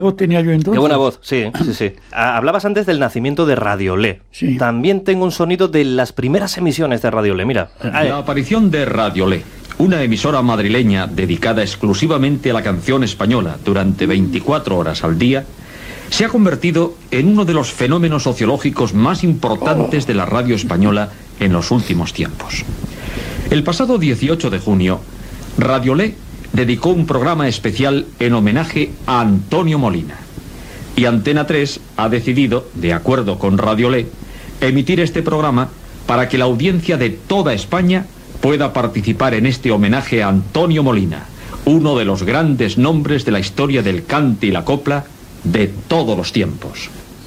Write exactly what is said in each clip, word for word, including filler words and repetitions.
voz tenía yo entonces. Qué buena voz, sí, sí, sí. Hablabas antes del nacimiento de Radiolé. Sí. También tengo un sonido de las primeras emisiones de Radiolé, mira. La aparición de Radiolé, una emisora madrileña dedicada exclusivamente a la canción española durante veinticuatro horas al día, se ha convertido en uno de los fenómenos sociológicos más importantes de la radio española en los últimos tiempos. El pasado dieciocho de junio, Radiolé dedicó un programa especial en homenaje a Antonio Molina. Y Antena tres ha decidido, de acuerdo con Radiolé, emitir este programa para que la audiencia de toda España pueda participar en este homenaje a Antonio Molina, uno de los grandes nombres de la historia del cante y la copla de todos los tiempos.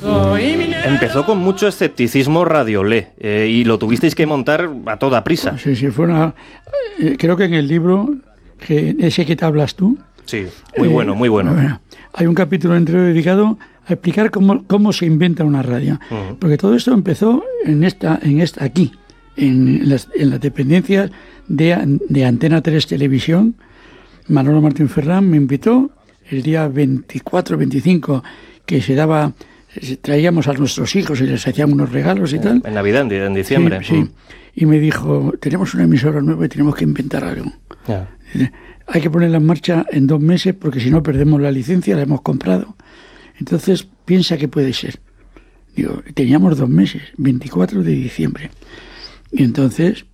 Empezó con mucho escepticismo Radiolé eh, y lo tuvisteis que montar a toda prisa. Sí, sí, fue una... Eh, creo que en el libro, que ese que te hablas tú... Sí, muy bueno, eh, muy bueno. bueno. Hay un capítulo entero dedicado a explicar cómo, cómo se inventa una radio. Uh-huh. Porque todo esto empezó en esta, en esta aquí, en las, en las dependencias de, de Antena tres Televisión. Manolo Martín Ferrán me invitó el día veinticuatro, veinticinco, que se daba... traíamos a nuestros hijos y les hacíamos unos regalos y tal. En Navidad, en diciembre. Sí, sí. Y me dijo, tenemos una emisora nueva y tenemos que inventar algo. Yeah. Hay que ponerla en marcha en dos meses porque si no perdemos la licencia, la hemos comprado. Entonces, piensa que puede ser. Digo, teníamos dos meses, veinticuatro de diciembre. Y entonces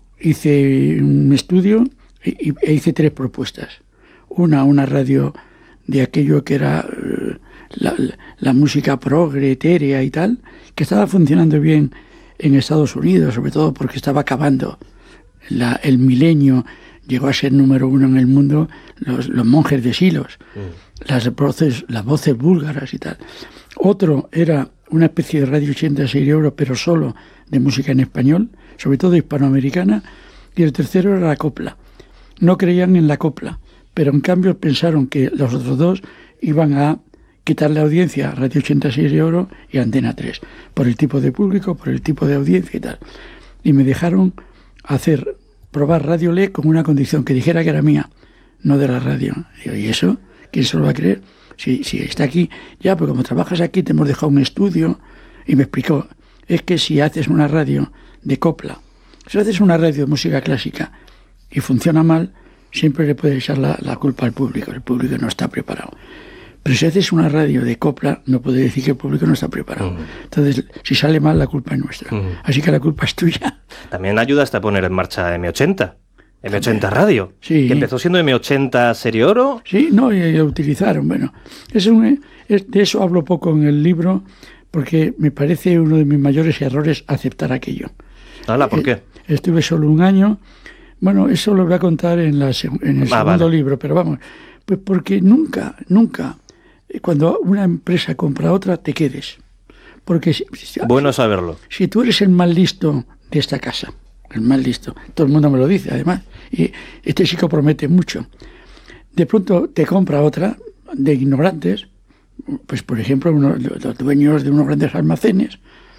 hice un estudio e, e hice tres propuestas. Una, una radio de aquello que era... Uh, La, la, la música progre, etérea y tal, que estaba funcionando bien en Estados Unidos, sobre todo porque estaba acabando la, el milenio, llegó a ser número uno en el mundo los, los monjes de Silos, mm. las voces, las voces búlgaras y tal. Otro era una especie de Radio ochenta y seis euros, pero solo de música en español, sobre todo hispanoamericana, y el tercero era la copla. No creían en la copla, pero en cambio pensaron que los otros dos iban a quitar la audiencia a Radio ochenta y seis euros y a Antena tres, por el tipo de público, por el tipo de audiencia y tal. Y me dejaron hacer, probar Radiolé con una condición, que dijera que era mía, no de la radio. Digo, ¿y eso? ¿Quién se lo va a creer? Si, si está aquí, ya, pues como trabajas aquí te hemos dejado un estudio. Y me explicó, es que si haces una radio de copla, si haces una radio de música clásica y funciona mal, siempre le puedes echar la, la culpa al público, el público no está preparado. Pero si haces una radio de copla, no puede decir que el público no está preparado. Uh-huh. Entonces, si sale mal, la culpa es nuestra. Uh-huh. Así que la culpa es tuya. También ayudaste a poner en marcha eme ochenta. eme ochenta Radio. Sí. Que empezó siendo eme ochenta Serie Oro. Sí, no, y, y lo utilizaron. Bueno, es un, es, de eso hablo poco en el libro, porque me parece uno de mis mayores errores aceptar aquello. ¿Hala? ¿Por qué? Eh, estuve solo un año. Bueno, eso lo voy a contar en, la, en el ah, segundo vale. libro, pero vamos, pues porque nunca, nunca... Cuando una empresa compra otra, te quedes. Porque si, bueno saberlo. Si tú eres el más listo de esta casa, el más listo, todo el mundo me lo dice además, y este chico promete mucho, de pronto te compra otra de ignorantes, pues por ejemplo uno, los dueños de unos grandes almacenes,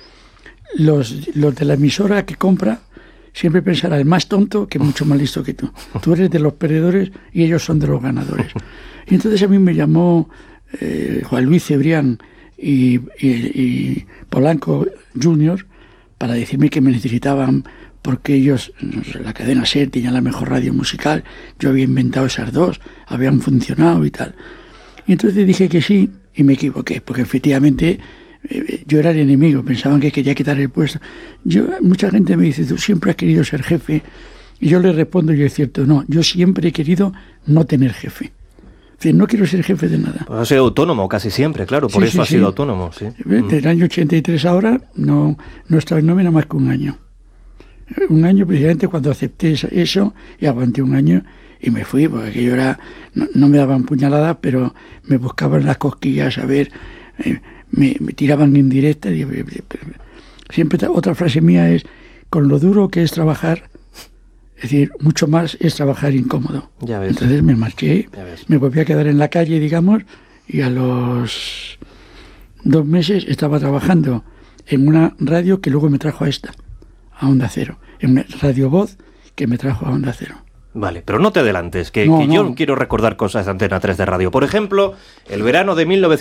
los, los de la emisora que compra, siempre pensará el más tonto que mucho más listo que tú. Tú eres de los perdedores y ellos son de los ganadores. Y entonces a mí me llamó Eh, Juan Luis Cebrián y, y, y Polanco junior para decirme que me necesitaban porque ellos, la cadena SER, tenían la mejor radio musical, yo había inventado esas dos, habían funcionado y tal. Y entonces dije que sí y me equivoqué, porque efectivamente eh, yo era el enemigo, pensaban que quería quitar el puesto. Yo, mucha gente me dice, tú siempre has querido ser jefe, y yo le respondo, y es cierto, no, yo siempre he querido no tener jefe. No quiero ser jefe de nada. Pues ha sido autónomo casi siempre, claro, por sí, eso sí, ha sido sí. autónomo. Sí. Desde el año ochenta y tres ahora no, no estaba en nómina más que un año. Un año precisamente cuando acepté eso y aguanté un año y me fui, porque aquello era, no, no me daban puñaladas, pero me buscaban las cosquillas, a ver, eh, me, me tiraban en directa. Y, siempre otra frase mía es, con lo duro que es trabajar, es decir, mucho más es trabajar incómodo. Ya ves. Entonces me marché, me volví a quedar en la calle, digamos, y a los dos meses estaba trabajando en una radio que luego me trajo a esta, a Onda Cero, en una Radio Voz que me trajo a Onda Cero. Vale, pero no te adelantes, que, No, que no. yo quiero recordar cosas de Antena tres de radio. Por ejemplo, el verano de mil novecientos